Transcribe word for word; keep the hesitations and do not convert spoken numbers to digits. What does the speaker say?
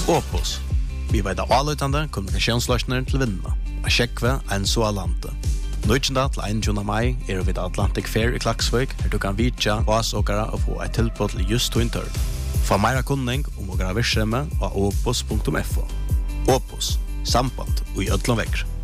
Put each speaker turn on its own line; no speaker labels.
Opus. Vi vet avløytende kommunikasjonsløsninger til vinnene. A sjekve en så alante. Nøytjenda til einogtjúgunda mai er vi Atlantic Fair i Klaksvik, her du kan vitja vasåkere og få et tilbud til just tøyntur. Få meira kunning om å gjøre virksomhet av opus punktum f o. Opus. Samband og i ødlom vekker.